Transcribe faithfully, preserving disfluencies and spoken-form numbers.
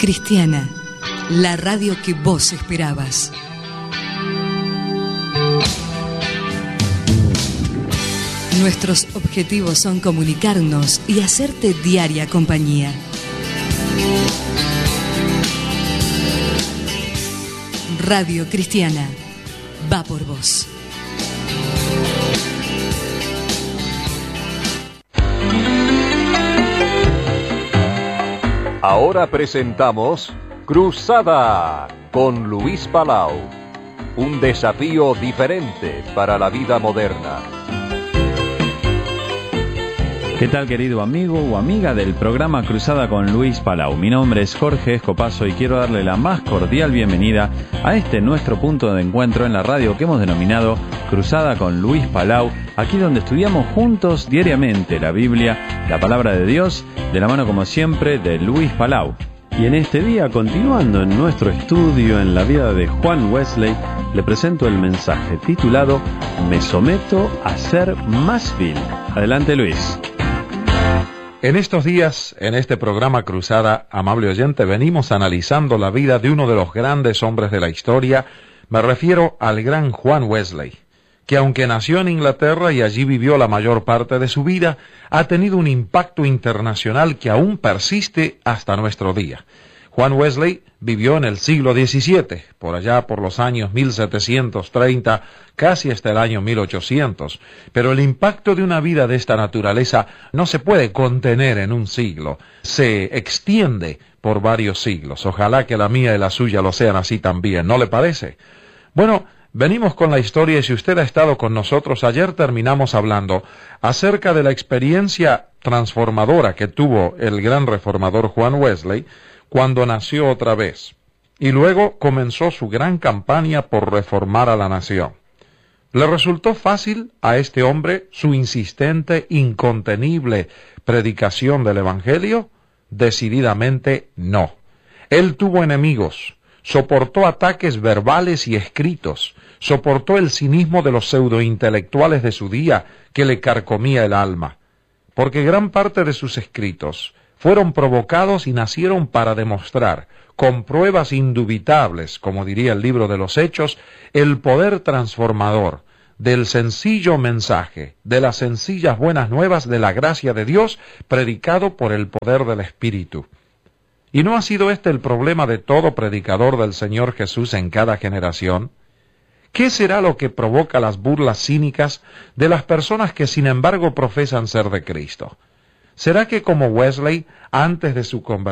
Cristiana, la radio que vos esperabas. Nuestros objetivos son comunicarnos y hacerte diaria compañía. Radio Cristiana, va por vos. Ahora presentamos Cruzada con Luis Palau, un desafío diferente para la vida moderna. ¿Qué tal, querido amigo o amiga del programa Cruzada con Luis Palau? Mi nombre es Jorge Escopazo y quiero darle la más cordial bienvenida a este nuestro punto de encuentro en la radio que hemos denominado Cruzada con Luis Palau, aquí donde estudiamos juntos diariamente la Biblia, la Palabra de Dios, de la mano como siempre de Luis Palau. Y en este día, continuando en nuestro estudio en la vida de Juan Wesley, le presento el mensaje titulado Me someto a ser más vil. Adelante, Luis. En estos días, en este programa Cruzada, amable oyente, venimos analizando la vida de uno de los grandes hombres de la historia. Me refiero al gran Juan Wesley, que aunque nació en Inglaterra y allí vivió la mayor parte de su vida, ha tenido un impacto internacional que aún persiste hasta nuestro día. Juan Wesley vivió en el siglo diecisiete, por allá por los años mil setecientos treinta, casi hasta el año mil ochocientos, pero el impacto de una vida de esta naturaleza no se puede contener en un siglo, se extiende por varios siglos. Ojalá que la mía y la suya lo sean así también, ¿no le parece? Bueno, venimos con la historia y si usted ha estado con nosotros, ayer terminamos hablando acerca de la experiencia transformadora que tuvo el gran reformador Juan Wesley cuando nació otra vez, y luego comenzó su gran campaña por reformar a la nación. ¿Le resultó fácil a este hombre su insistente, incontenible predicación del Evangelio? Decididamente no. Él tuvo enemigos, soportó ataques verbales y escritos, soportó el cinismo de los pseudointelectuales de su día que le carcomía el alma, porque gran parte de sus escritos fueron provocados y nacieron para demostrar, con pruebas indubitables, como diría el libro de los Hechos, el poder transformador del sencillo mensaje, de las sencillas buenas nuevas de la gracia de Dios, predicado por el poder del Espíritu. ¿Y no ha sido este el problema de todo predicador del Señor Jesús en cada generación? ¿Qué será lo que provoca las burlas cínicas de las personas que sin embargo profesan ser de Cristo? ¿Será que como Wesley, antes de su conversión,